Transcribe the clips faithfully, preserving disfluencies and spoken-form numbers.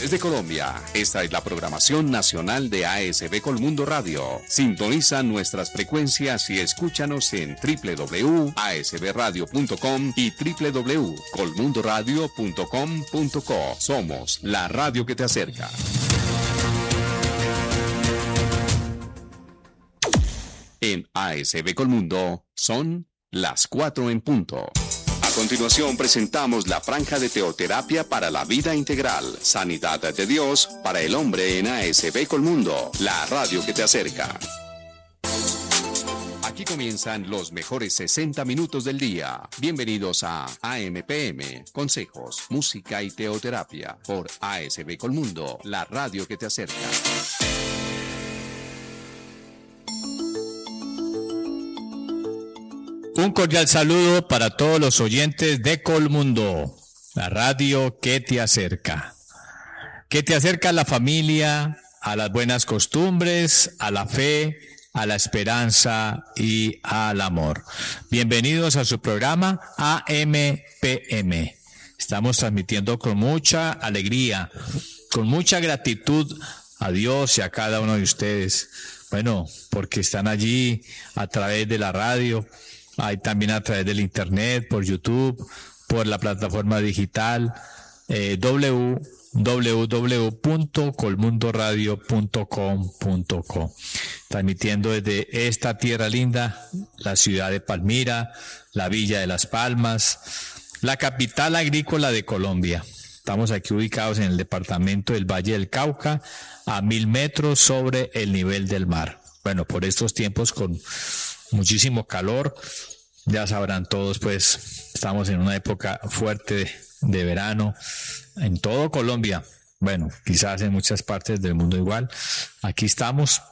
Desde Colombia, esta es la programación nacional de A S B Colmundo Radio. Sintoniza nuestras frecuencias y escúchanos en doble u doble u doble u punto a s b radio punto com y doble u doble u doble u punto colmundo radio punto com punto co. Somos la radio que te acerca. En A S B Colmundo son las cuatro en punto. A continuación presentamos la franja de teoterapia para la vida integral, sanidad de Dios para el hombre en A S B Colmundo, la radio que te acerca. Aquí comienzan los mejores sesenta minutos del día. Bienvenidos a A M P M, consejos, música y teoterapia por A S B Colmundo, la radio que te acerca. Un cordial saludo para todos los oyentes de Colmundo, la radio que te acerca. Que te acerca a la familia, a las buenas costumbres, a la fe, a la esperanza y al amor. Bienvenidos a su programa A M P M. Estamos transmitiendo con mucha alegría, con mucha gratitud a Dios y a cada uno de ustedes. Bueno, porque están allí a través de la radio, hay también a través del internet, por YouTube, por la plataforma digital, eh, doble u doble u doble u punto colmundo radio punto com punto co. Transmitiendo desde esta tierra linda, la ciudad de Palmira, la Villa de Las Palmas, la capital agrícola de Colombia. Estamos aquí ubicados en el departamento del Valle del Cauca, a mil metros sobre el nivel del mar. Bueno, por estos tiempos con muchísimo calor, ya sabrán todos, pues estamos en una época fuerte de, de verano en todo Colombia, bueno, quizás en muchas partes del mundo igual. Aquí estamos,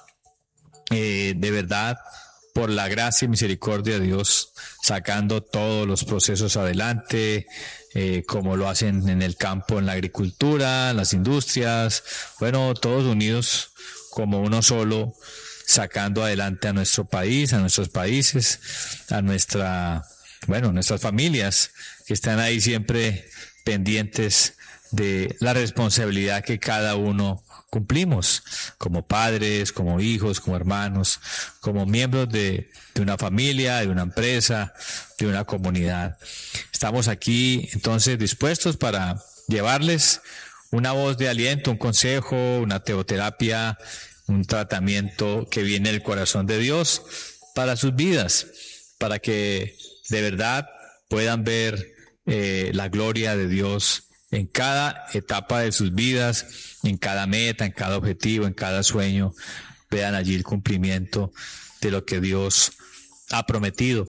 eh, de verdad, por la gracia y misericordia de Dios, sacando todos los procesos adelante, eh, como lo hacen en el campo, en la agricultura, en las industrias, bueno, todos unidos como uno solo, sacando adelante a nuestro país, a nuestros países, a nuestra, bueno, nuestras familias que están ahí siempre pendientes de la responsabilidad que cada uno cumplimos, como padres, como hijos, como hermanos, como miembros de, de una familia, de una empresa, de una comunidad. Estamos aquí entonces dispuestos para llevarles una voz de aliento, un consejo, una teoterapia, un tratamiento que viene del corazón de Dios para sus vidas, para que de verdad puedan ver eh, la gloria de Dios en cada etapa de sus vidas, en cada meta, en cada objetivo, en cada sueño. Vean allí el cumplimiento de lo que Dios ha prometido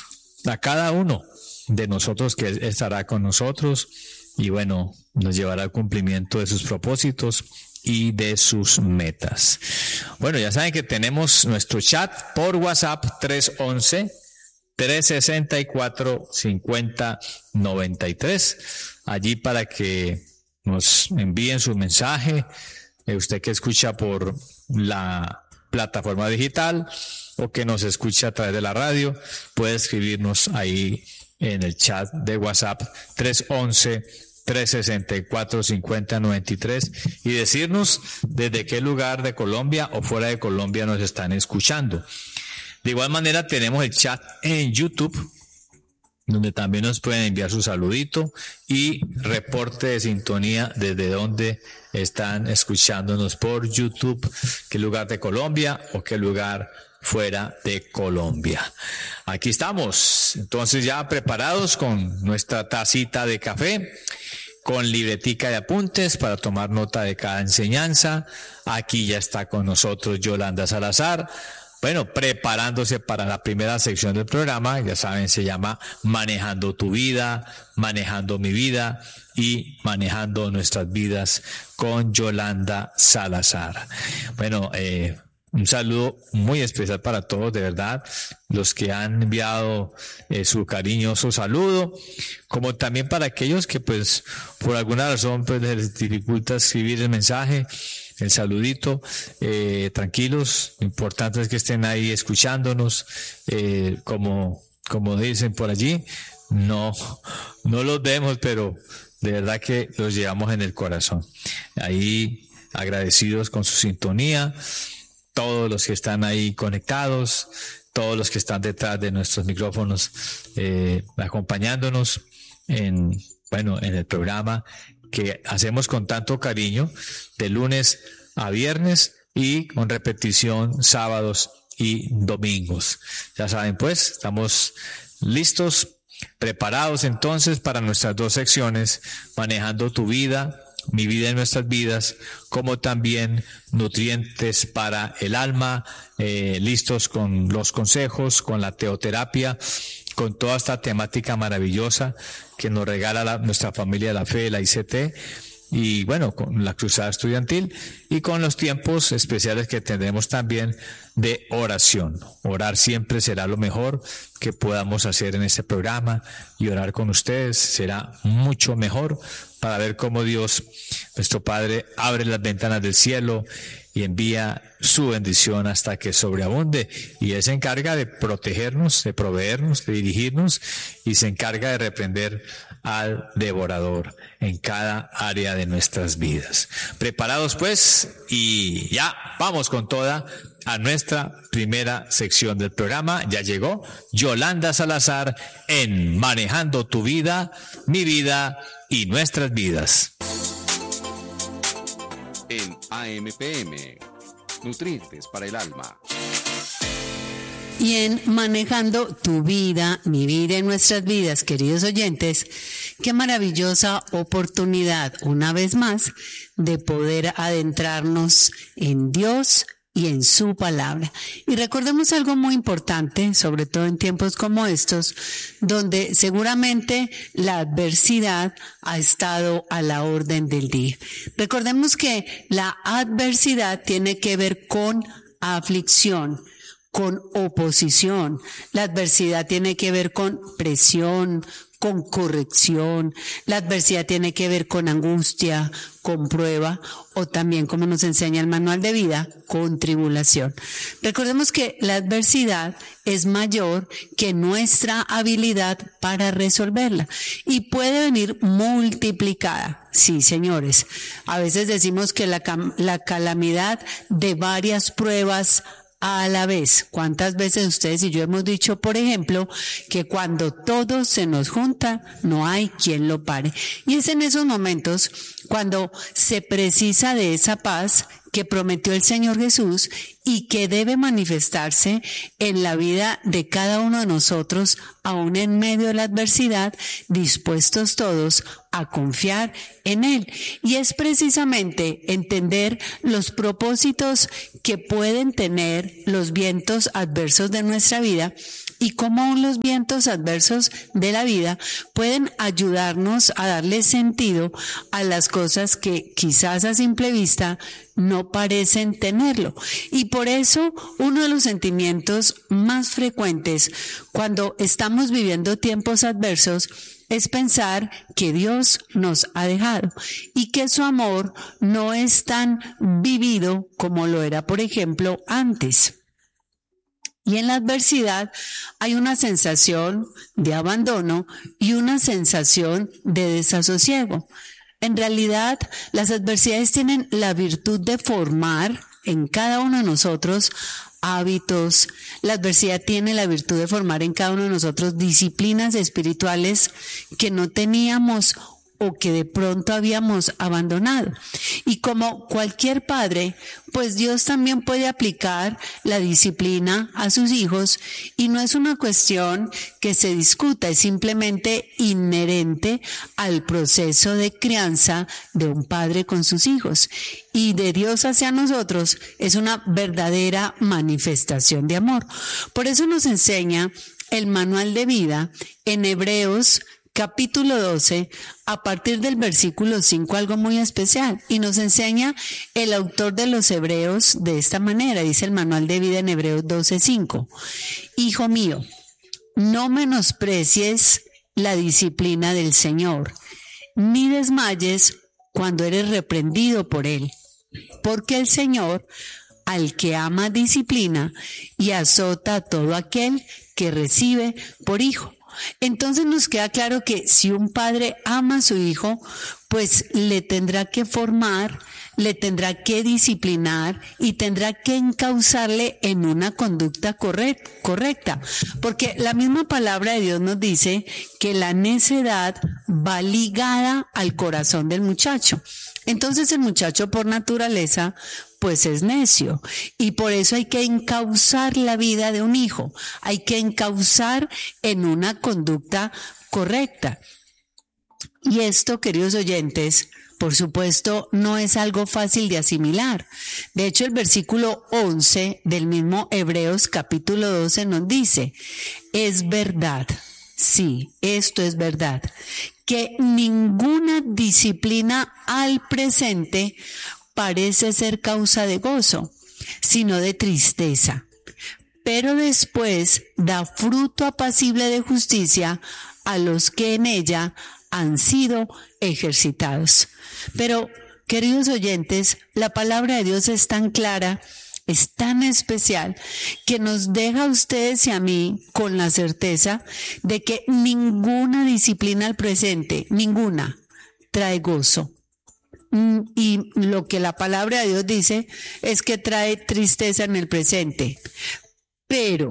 a cada uno de nosotros, que estará con nosotros y bueno, nos llevará al cumplimiento de sus propósitos y de sus metas. Bueno, ya saben que tenemos nuestro chat por WhatsApp tres once, tres sesenta y cuatro, cincuenta noventa y tres, allí para que nos envíen su mensaje, eh, usted que escucha por la plataforma digital o que nos escucha a través de la radio, puede escribirnos ahí en el chat de WhatsApp tres once, tres sesenta y cuatro, cincuenta noventa y tres y decirnos desde qué lugar de Colombia o fuera de Colombia nos están escuchando. De igual manera tenemos el chat en YouTube, donde también nos pueden enviar su saludito y reporte de sintonía desde donde están escuchándonos por YouTube, qué lugar de Colombia o qué lugar fuera de Colombia. Aquí estamos, entonces ya preparados con nuestra tacita de café, con libretica de apuntes para tomar nota de cada enseñanza. Aquí ya está con nosotros Yolanda Salazar, bueno, preparándose para la primera sección del programa. Ya saben, se llama Manejando tu vida, Manejando mi vida y Manejando nuestras vidas con Yolanda Salazar. Bueno, eh, un saludo muy especial para todos, de verdad, los que han enviado eh, su cariñoso saludo, como también para aquellos que pues por alguna razón pues les dificulta escribir el mensaje, el saludito. Eh, tranquilos, lo importante es que estén ahí escuchándonos, eh, como, como dicen por allí, no, no los vemos, pero de verdad que los llevamos en el corazón. Ahí agradecidos con su sintonía, todos los que están ahí conectados, todos los que están detrás de nuestros micrófonos, eh, acompañándonos en, bueno, en el programa que hacemos con tanto cariño, de lunes a viernes y con repetición sábados y domingos. Ya saben, pues, estamos listos, preparados entonces para nuestras dos secciones, manejando tu vida, mi vida y nuestras vidas, como también nutrientes para el alma, eh, listos con los consejos, con la teoterapia, con toda esta temática maravillosa que nos regala la, nuestra familia de la fe, la I C T, y bueno, con la cruzada estudiantil y con los tiempos especiales que tendremos también de oración. Orar siempre será lo mejor que podamos hacer en este programa, y orar con ustedes será mucho mejor para ver cómo Dios, nuestro Padre, abre las ventanas del cielo y envía su bendición hasta que sobreabunde, y Él se encarga de protegernos, de proveernos, de dirigirnos, y se encarga de reprender al devorador en cada área de nuestras vidas. Preparados pues, y ya vamos con toda a nuestra primera sección del programa. Ya llegó Yolanda Salazar en Manejando tu vida, mi vida y nuestras vidas. En A M P M, nutrientes para el alma. Y en Manejando tu vida, mi vida y nuestras vidas, queridos oyentes, qué maravillosa oportunidad, una vez más, de poder adentrarnos en Dios y en su palabra. Y recordemos algo muy importante, sobre todo en tiempos como estos, donde seguramente la adversidad ha estado a la orden del día. Recordemos que la adversidad tiene que ver con aflicción, con oposición. La adversidad tiene que ver con presión, con corrección. La adversidad tiene que ver con angustia, con prueba, o también, como nos enseña el manual de vida, con tribulación. Recordemos que la adversidad es mayor que nuestra habilidad para resolverla y puede venir multiplicada. Sí, señores, a veces decimos que la, la calamidad de varias pruebas a la vez. ¿Cuántas veces ustedes y yo hemos dicho, por ejemplo, que cuando todo se nos junta, no hay quien lo pare? Y es en esos momentos cuando se precisa de esa paz que prometió el Señor Jesús y que debe manifestarse en la vida de cada uno de nosotros, aún en medio de la adversidad, dispuestos todos a confiar en Él. Y es precisamente entender los propósitos que pueden tener los vientos adversos de nuestra vida y cómo los vientos adversos de la vida pueden ayudarnos a darle sentido a las cosas que quizás a simple vista no parecen tenerlo. Y por eso uno de los sentimientos más frecuentes cuando estamos viviendo tiempos adversos es pensar que Dios nos ha dejado y que su amor no es tan vivido como lo era, por ejemplo, antes. Y en la adversidad hay una sensación de abandono y una sensación de desasosiego. En realidad, las adversidades tienen la virtud de formar en cada uno de nosotros hábitos. La adversidad tiene la virtud de formar en cada uno de nosotros disciplinas espirituales que no teníamos o que de pronto habíamos abandonado. Y como cualquier padre, pues Dios también puede aplicar la disciplina a sus hijos, y no es una cuestión que se discuta, es simplemente inherente al proceso de crianza de un padre con sus hijos. Y de Dios hacia nosotros es una verdadera manifestación de amor. Por eso nos enseña el manual de vida en Hebreos capítulo doce, a partir del versículo cinco, algo muy especial, y nos enseña el autor de los Hebreos de esta manera. Dice el manual de vida en Hebreos doce cinco: Hijo mío, no menosprecies la disciplina del Señor, ni desmayes cuando eres reprendido por Él, porque el Señor al que ama disciplina y azota a todo aquel que recibe por hijo. Entonces nos queda claro que si un padre ama a su hijo, pues le tendrá que formar, le tendrá que disciplinar y tendrá que encauzarle en una conducta correcta. Porque la misma palabra de Dios nos dice que la necedad va ligada al corazón del muchacho. Entonces el muchacho por naturaleza pues es necio, y por eso hay que encauzar la vida de un hijo, hay que encauzar en una conducta correcta. Y esto, queridos oyentes, por supuesto, no es algo fácil de asimilar. De hecho, el versículo once del mismo Hebreos capítulo doce nos dice: es verdad, sí, esto es verdad, que ninguna disciplina al presente parece ser causa de gozo, sino de tristeza, pero después da fruto apacible de justicia a los que en ella han sido ejercitados. Pero, queridos oyentes, la palabra de Dios es tan clara, es tan especial, que nos deja a ustedes y a mí con la certeza de que ninguna disciplina al presente, ninguna, trae gozo. Y lo que la palabra de Dios dice es que trae tristeza en el presente. Pero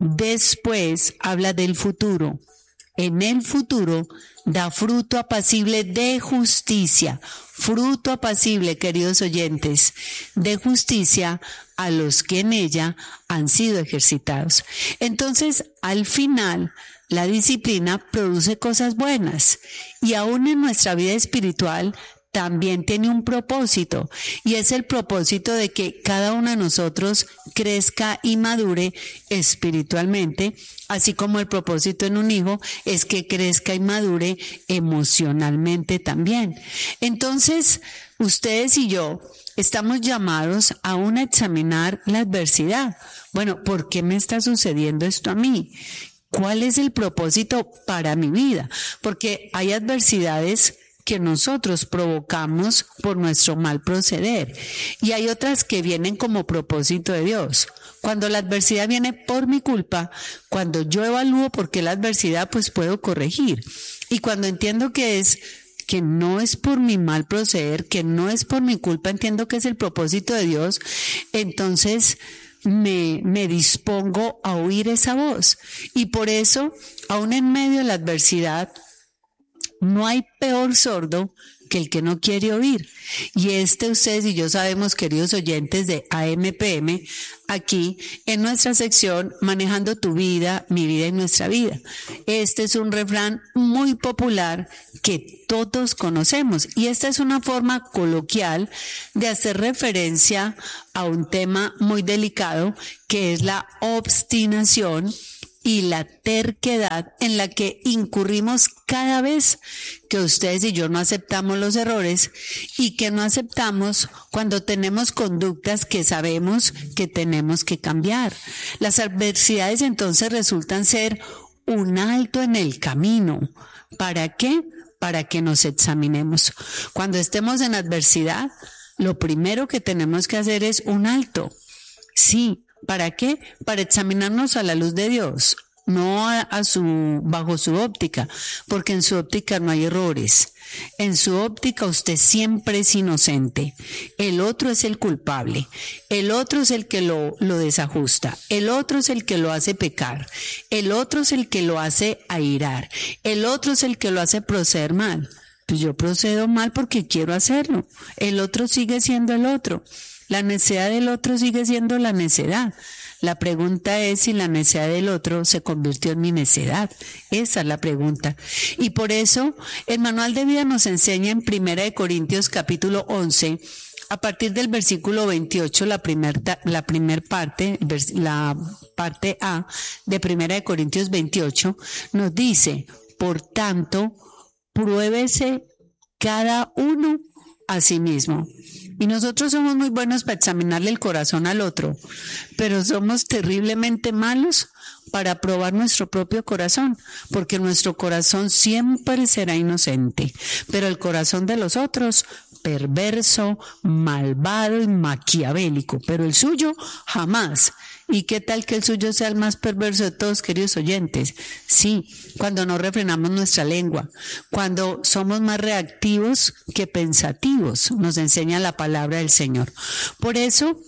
después habla del futuro. En el futuro da fruto apacible de justicia, fruto apacible, queridos oyentes, de justicia a los que en ella han sido ejercitados. Entonces, al final, la disciplina produce cosas buenas, y aún en nuestra vida espiritual también tiene un propósito, y es el propósito de que cada uno de nosotros crezca y madure espiritualmente, así como el propósito en un hijo es que crezca y madure emocionalmente también. Entonces, ustedes y yo estamos llamados aún a examinar la adversidad. Bueno, ¿por qué me está sucediendo esto a mí? ¿Cuál es el propósito para mi vida? Porque hay adversidades que nosotros provocamos por nuestro mal proceder, y hay otras que vienen como propósito de Dios. Cuando la adversidad viene por mi culpa, cuando yo evalúo por qué la adversidad, pues puedo corregir. Y cuando entiendo que es que no es por mi mal proceder, que no es por mi culpa, entiendo que es el propósito de Dios, entonces me, me dispongo a oír esa voz. Y por eso, aún en medio de la adversidad, no hay peor sordo que el que no quiere oír. Y este ustedes y yo sabemos, queridos oyentes de A M P M, aquí en nuestra sección Manejando tu vida, mi vida y nuestra vida. Este es un refrán muy popular que todos conocemos, y esta es una forma coloquial de hacer referencia a un tema muy delicado, que es la obstinación y la terquedad en la que incurrimos cada vez que ustedes y yo no aceptamos los errores, y que no aceptamos cuando tenemos conductas que sabemos que tenemos que cambiar. Las adversidades entonces resultan ser un alto en el camino. ¿Para qué? Para que nos examinemos. Cuando estemos en adversidad, lo primero que tenemos que hacer es un alto. Sí. ¿Para qué? Para examinarnos a la luz de Dios, no a, a su, bajo su óptica, porque en su óptica no hay errores. En su óptica usted siempre es inocente. El otro es el culpable. El otro es el que lo, lo desajusta. El otro es el que lo hace pecar. El otro es el que lo hace airar. El otro es el que lo hace proceder mal. Pues yo procedo mal porque quiero hacerlo. El otro sigue siendo el otro. La necedad del otro sigue siendo la necedad. La pregunta es si la necedad del otro se convirtió en mi necedad. Esa es la pregunta. Y por eso el manual de vida nos enseña en Primera de Corintios capítulo once, a partir del versículo veintiocho, la primer, la primer parte, la parte A de Primera de Corintios veintiocho, nos dice: por tanto, pruébese cada uno a sí mismo. Y nosotros somos muy buenos para examinarle el corazón al otro, pero somos terriblemente malos para probar nuestro propio corazón, porque nuestro corazón siempre será inocente, pero el corazón de los otros, perverso, malvado y maquiavélico, pero el suyo jamás. ¿Y qué tal que el suyo sea el más perverso de todos, queridos oyentes? Sí, cuando no refrenamos nuestra lengua, cuando somos más reactivos que pensativos, nos enseña la palabra del Señor. Por eso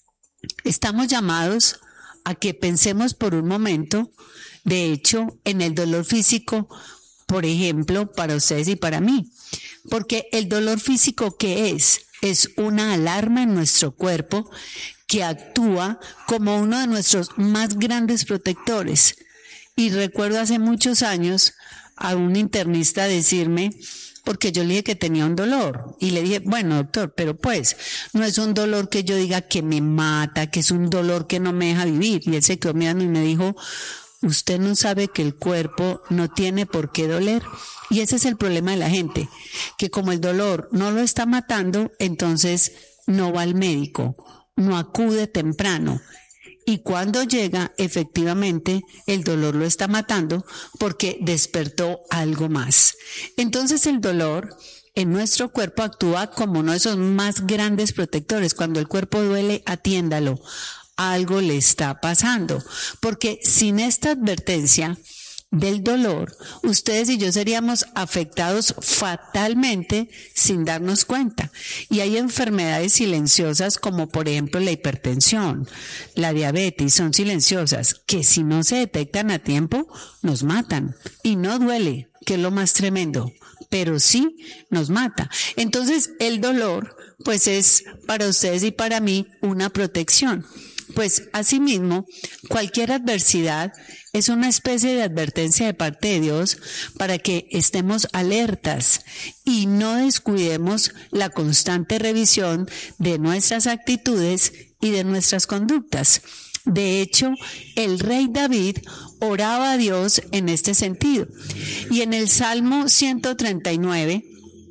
estamos llamados a que pensemos por un momento, de hecho, en el dolor físico, por ejemplo, para ustedes y para mí. Porque el dolor físico, ¿qué es? Es una alarma en nuestro cuerpo que actúa como uno de nuestros más grandes protectores. Y recuerdo hace muchos años a un internista decirme, porque yo le dije que tenía un dolor, y le dije, bueno, doctor, pero pues, no es un dolor que yo diga que me mata, que es un dolor que no me deja vivir. Y él se quedó mirando y me dijo, usted no sabe que el cuerpo no tiene por qué doler. Y ese es el problema de la gente, que como el dolor no lo está matando, entonces no va al médico, no acude temprano. Y cuando llega, efectivamente, el dolor lo está matando porque despertó algo más. Entonces el dolor en nuestro cuerpo actúa como uno de esos más grandes protectores. Cuando el cuerpo duele, atiéndalo. Algo le está pasando. Porque sin esta advertencia del dolor, ustedes y yo seríamos afectados fatalmente sin darnos cuenta. Y hay enfermedades silenciosas como por ejemplo la hipertensión, la diabetes, son silenciosas que si no se detectan a tiempo nos matan y no duele, que es lo más tremendo, pero sí nos mata. Entonces el dolor pues es para ustedes y para mí una protección. Pues asimismo, cualquier adversidad es una especie de advertencia de parte de Dios para que estemos alertas y no descuidemos la constante revisión de nuestras actitudes y de nuestras conductas. De hecho, el rey David oraba a Dios en este sentido. Y en el Salmo ciento treinta y nueve,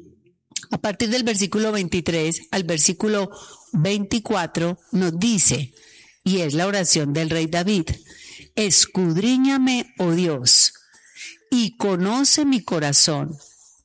a partir del versículo veintitrés al versículo veinticuatro, nos dice, y es la oración del rey David, escudriñame, oh Dios, y conoce mi corazón,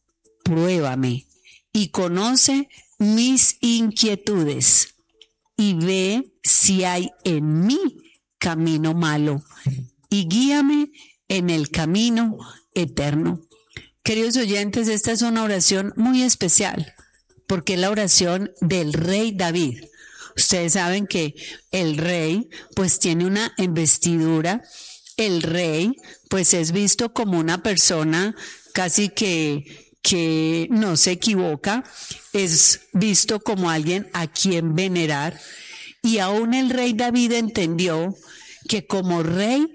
pruébame, y conoce mis inquietudes, y ve si hay en mí camino malo, y guíame en el camino eterno. Queridos oyentes, esta es una oración muy especial, porque es la oración del rey David. Ustedes saben que el rey pues tiene una investidura, el rey pues es visto como una persona casi que, que no se equivoca, es visto como alguien a quien venerar, y aún el rey David entendió que como rey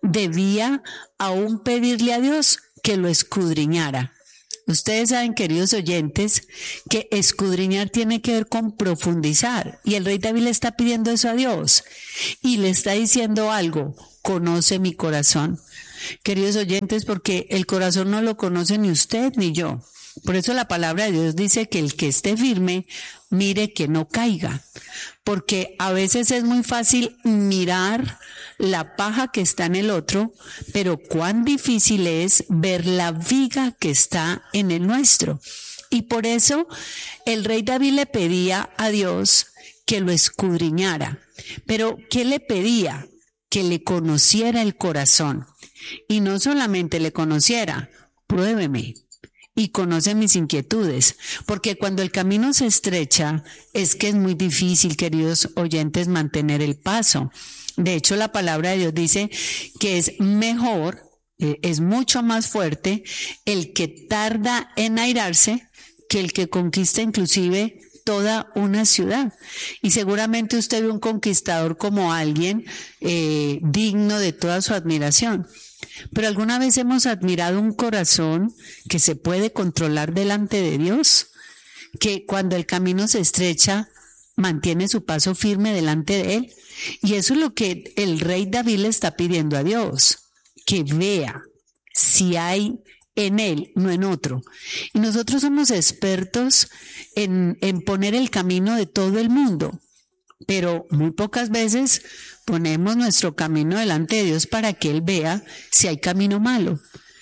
debía aún pedirle a Dios que lo escudriñara. Ustedes saben, queridos oyentes, que escudriñar tiene que ver con profundizar, y el rey David le está pidiendo eso a Dios y le está diciendo algo, conoce mi corazón. Queridos oyentes, porque el corazón no lo conoce ni usted ni yo. Por eso la palabra de Dios dice que el que esté firme, mire que no caiga, porque a veces es muy fácil mirar la paja que está en el otro, pero cuán difícil es ver la viga que está en el nuestro. Y por eso el rey David le pedía a Dios que lo escudriñara. Pero ¿qué le pedía? Que le conociera el corazón. Y no solamente le conociera, pruébeme y conoce mis inquietudes, porque cuando el camino se estrecha es que es muy difícil, queridos oyentes, mantener el paso. De hecho, la palabra de Dios dice que es mejor, eh, es mucho más fuerte el que tarda en airarse que el que conquista inclusive toda una ciudad. Y seguramente usted ve un conquistador como alguien eh, digno de toda su admiración. Pero ¿alguna vez hemos admirado un corazón que se puede controlar delante de Dios? Que cuando el camino se estrecha, mantiene su paso firme delante de Él. Y eso es lo que el rey David le está pidiendo a Dios, que vea si hay en Él, no en otro. Y nosotros somos expertos en, en poner el camino de todo el mundo, pero muy pocas veces ponemos nuestro camino delante de Dios para que Él vea si hay camino malo.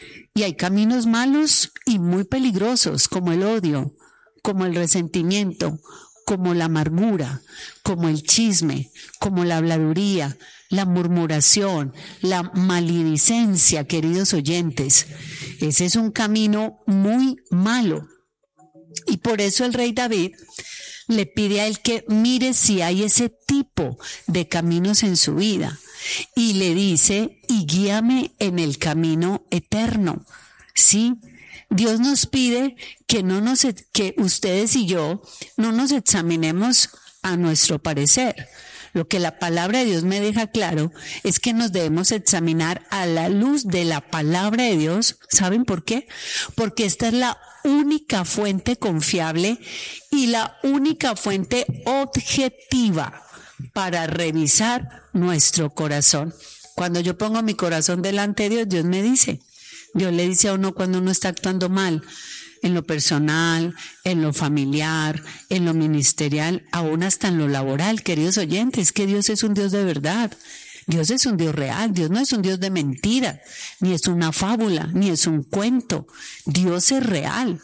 Y hay caminos malos y muy peligrosos, como el odio, como el resentimiento, como la amargura, como el chisme, como la habladuría, la murmuración, la maledicencia, queridos oyentes. Ese es un camino muy malo. Y por eso el rey David le pide a él que mire si hay ese tipo de caminos en su vida. Y le dice, y guíame en el camino eterno. ¿Sí? Dios nos pide que no nos, que ustedes y yo no nos examinemos a nuestro parecer. Lo que la palabra de Dios me deja claro es que nos debemos examinar a la luz de la palabra de Dios. ¿Saben por qué? Porque esta es la única fuente confiable y la única fuente objetiva para revisar nuestro corazón. Cuando yo pongo mi corazón delante de Dios, Dios me dice, Dios le dice a uno cuando uno está actuando mal, en lo personal, en lo familiar, en lo ministerial, aún hasta en lo laboral, queridos oyentes, que Dios es un Dios de verdad. Dios es un Dios real, Dios no es un Dios de mentira, ni es una fábula, ni es un cuento. Dios es real,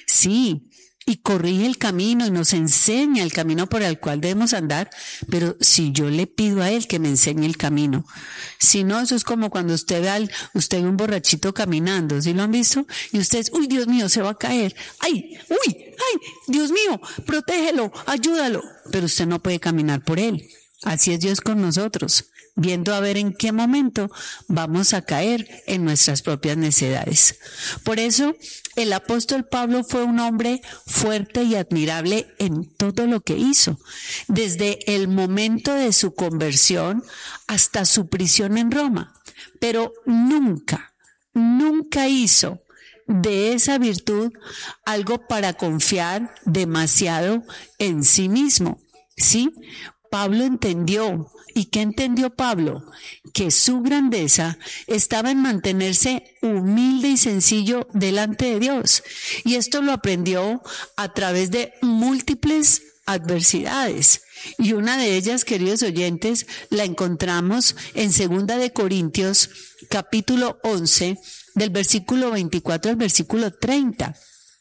sí, y corrige el camino y nos enseña el camino por el cual debemos andar, pero si yo le pido a Él que me enseñe el camino. Si no, eso es como cuando usted ve al, usted ve un borrachito caminando, ¿sí lo han visto? Y ustedes, uy, Dios mío, se va a caer. ¡Ay! ¡Uy! ¡Ay! Dios mío, protégelo, ayúdalo. Pero usted no puede caminar por Él. Así es Dios con nosotros, viendo a ver en qué momento vamos a caer en nuestras propias necedades. Por eso, el apóstol Pablo fue un hombre fuerte y admirable en todo lo que hizo, desde el momento de su conversión hasta su prisión en Roma. Pero nunca, nunca hizo de esa virtud algo para confiar demasiado en sí mismo, ¿sí? Pablo entendió. ¿Y qué entendió Pablo? Que su grandeza estaba en mantenerse humilde y sencillo delante de Dios. Y esto lo aprendió a través de múltiples adversidades. Y una de ellas, queridos oyentes, la encontramos en Segunda de Corintios, capítulo once, del versículo veinticuatro al versículo treinta.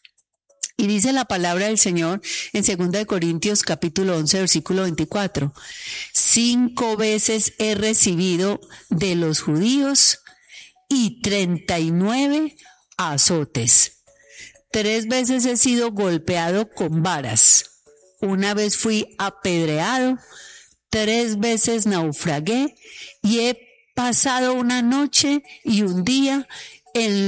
Y dice la palabra del Señor en Segunda de Corintios capítulo once, versículo veinticuatro. Cinco veces he recibido de los judíos y treinta y nueve azotes. Tres veces he sido golpeado con varas. Una vez fui apedreado. Tres veces naufragué y he pasado una noche y un día en